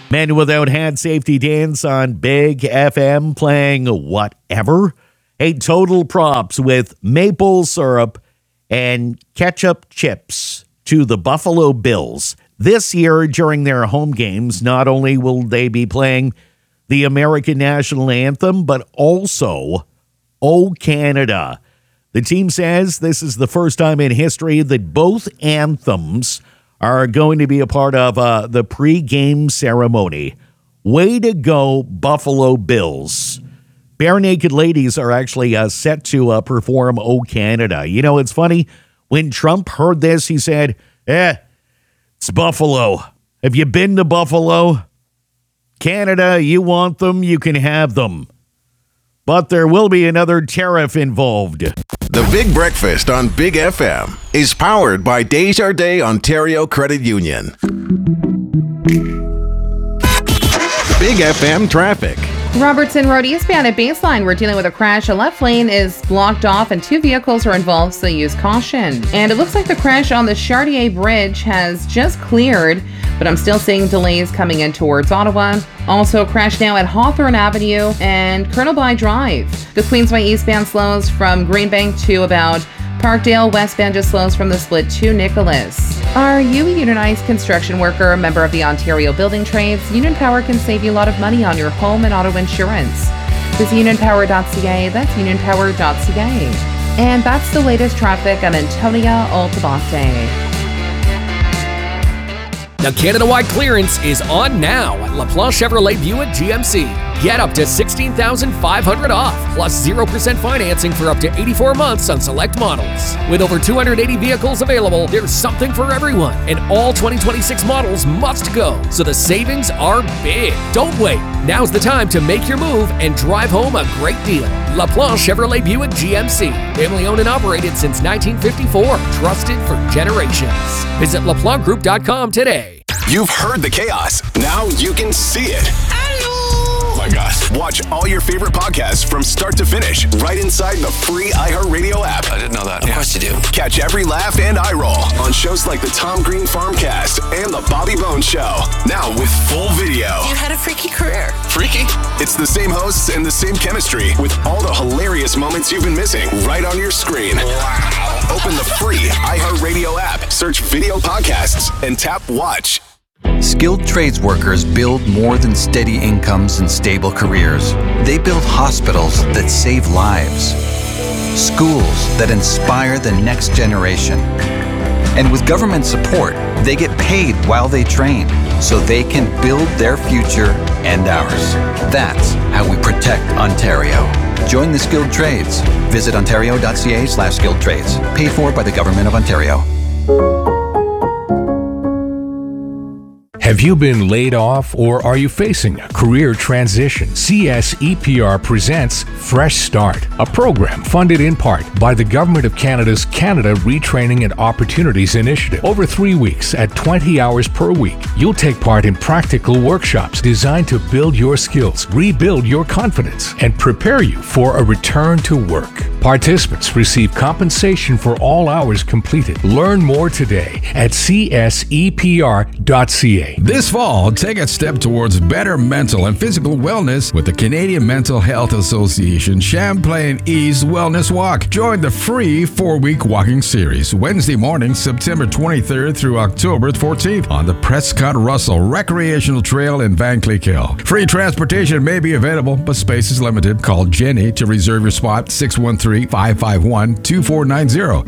Men Without Hand Safety Dance on Big FM playing Whatever. Hey, Total Props with maple syrup and ketchup chips to the Buffalo Bills. This year, during their home games, not only will they be playing the American National Anthem, but also O Canada. The team says this is the first time in history that both anthems are going to be a part of the pre-game ceremony. Way to go, Buffalo Bills. Bare Naked Ladies are actually set to perform O Canada. You know, it's funny. When Trump heard this, he said, it's Buffalo. Have you been to Buffalo? Canada, you want them, you can have them. But there will be another tariff involved. The Big Breakfast on Big FM is powered by Desjardins Ontario Credit Union. Big FM traffic. Robertson Road eastbound at Baseline, we're dealing with a crash. A left lane is blocked off and 2 vehicles are involved, so use caution. And it looks like the crash on the Chartier Bridge has just cleared, but I'm still seeing delays coming in towards Ottawa. Also a crash now at Hawthorne Avenue and Colonel By Drive. The Queensway eastbound slows from Greenbank to about Parkdale. Westbound just slows from the split to Nicholas. Are you a unionized construction worker, a member of the Ontario Building Trades? Union Power can save you a lot of money on your home and auto insurance. Visit unionpower.ca. That's unionpower.ca. And that's the latest traffic. I'm Antonia Altabate. The Canada-wide clearance is on now at LaPlace Chevrolet Buick GMC. Get up to $16,500 off, plus 0% financing for up to 84 months on select models. With over 280 vehicles available, there's something for everyone, and all 2026 models must go, so the savings are big. Don't wait. Now's the time to make your move and drive home a great deal. LaPlace Chevrolet Buick GMC. Family owned and operated since 1954. Trusted for generations. Visit LaPlaceGroup.com today. You've heard the chaos. Now you can see it. Oh my gosh. Watch all your favorite podcasts from start to finish right inside the free iHeartRadio app. I didn't know that. Of course you do. Catch every laugh and eye roll on shows like the Tom Green Farmcast and the Bobby Bones Show. Now with full video. You had a freaky career. Freaky? It's the same hosts and the same chemistry with all the hilarious moments you've been missing right on your screen. Wow. Open the free iHeartRadio app, search video podcasts, and tap watch. Skilled trades workers build more than steady incomes and stable careers. They build hospitals that save lives, schools that inspire the next generation. And with government support, they get paid while they train, so they can build their future and ours. That's how we protect Ontario. Join the skilled trades. Visit ontario.ca/skilled trades. Paid for by the Government of Ontario. Have you been laid off or are you facing a career transition? CSEPR presents Fresh Start, a program funded in part by the Government of Canada's Canada Retraining and Opportunities Initiative. Over 3 weeks at 20 hours per week, you'll take part in practical workshops designed to build your skills, rebuild your confidence, and prepare you for a return to work. Participants receive compensation for all hours completed. Learn more today at csepr.ca. This fall, take a step towards better mental and physical wellness with the Canadian Mental Health Association Champlain East Wellness Walk. Join the free 4-week walking series, Wednesday morning, September 23rd through October 14th on the Prescott Russell Recreational Trail in Van Cleek Hill. Free transportation may be available, but space is limited. Call Jenny to reserve your spot, 613-551-2490.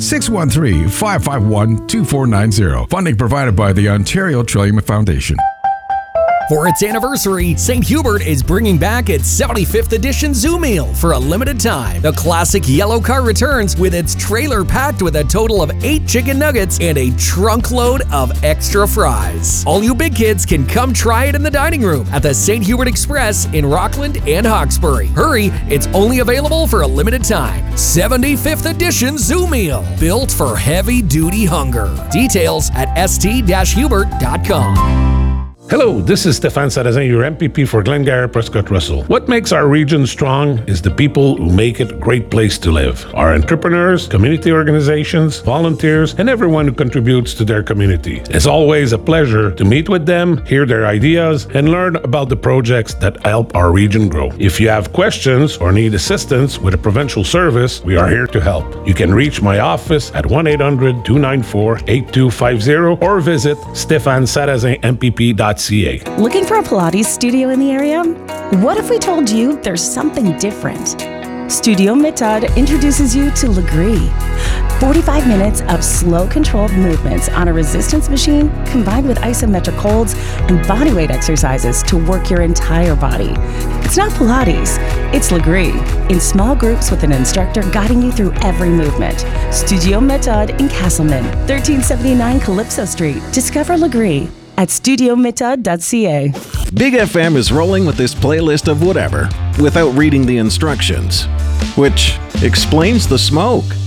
613-551-2490. Funding provided by the Ontario Trillium Foundation. For its anniversary, St. Hubert is bringing back its 75th edition Zoo Meal for a limited time. The classic yellow car returns with its trailer packed with a total of 8 chicken nuggets and a trunk load of extra fries. All you big kids can come try it in the dining room at the St. Hubert Express in Rockland and Hawkesbury. Hurry, it's only available for a limited time. 75th edition Zoo Meal, built for heavy-duty hunger. Details at st-hubert.com. Hello, this is Stéphane Sarrazin, your MPP for Glengarry Prescott Russell. What makes our region strong is the people who make it a great place to live. Our entrepreneurs, community organizations, volunteers, and everyone who contributes to their community. It's always a pleasure to meet with them, hear their ideas, and learn about the projects that help our region grow. If you have questions or need assistance with a provincial service, we are here to help. You can reach my office at 1-800-294-8250 or visit stéphanesarrazinmpp.ca. Looking for a Pilates studio in the area? What if we told you there's something different? Studio Méthode introduces you to Legree. 45 minutes of slow controlled movements on a resistance machine combined with isometric holds and bodyweight exercises to work your entire body. It's not Pilates, it's Legree, in small groups with an instructor guiding you through every movement. Studio Méthode in Castleman, 1379 Calypso Street. Discover Legree at studiométhode.ca. Big FM is rolling with this playlist of whatever without reading the instructions, which explains the smoke.